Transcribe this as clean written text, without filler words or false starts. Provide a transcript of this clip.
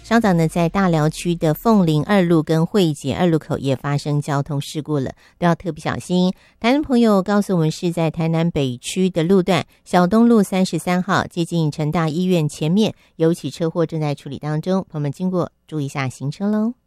稍早呢，在大寮区的凤林2路跟惠捷2路口也发生交通事故了，都要特别小心。台南朋友告诉我们，是在台南北区的路段小东路33号接近成大医院前面有一起车祸正在处理当中，朋友们经过注意一下行车喽。